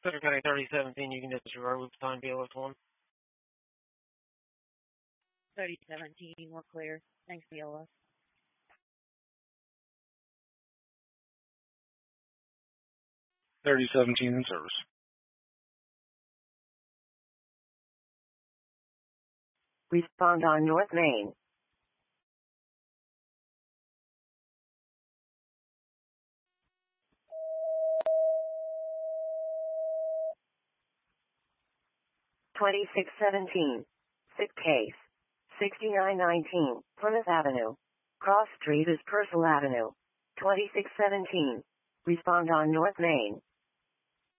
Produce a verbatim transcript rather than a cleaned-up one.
Custer County thirty seventeen, you can disregard. We've signed B L S one. thirty seventeen, we're clear. Thanks, B L S. thirty seventeen in service. Respond on North Main. twenty-six seventeen. Sick case. sixty-nine nineteen, Plymouth Avenue. Cross Street is Purcell Avenue. twenty-six seventeen. Respond on North Main.